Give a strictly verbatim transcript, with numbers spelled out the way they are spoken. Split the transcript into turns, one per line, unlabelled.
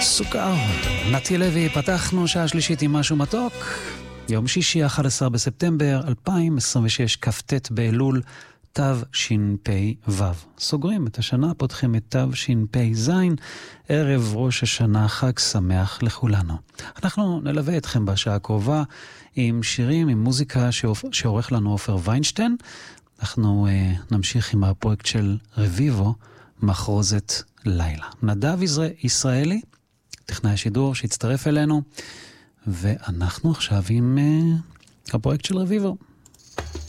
סוכר, נתי לוי, פתחנו שעה שלישית עם משהו מתוק. יום שישי, אחד עשר בספטמבר אלפיים עשרים ושש, כ"ט באלול, תשפ"ו. סוגרים את השנה, פותחים את תשפ"ז, ערב ראש השנה, חג שמח לכולנו. אנחנו נלווה אתכם בשעה הקרובה עם שירים, עם מוזיקה שעורך לנו עופר ויינשטיין. אנחנו uh, נמשיך עם הפרויקט של רביבו, מחרוזת לילה. נדב ישראלי, טכנאי השידור שהצטרף אלינו, ואנחנו עכשיו עם uh, הפרויקט של רביבו.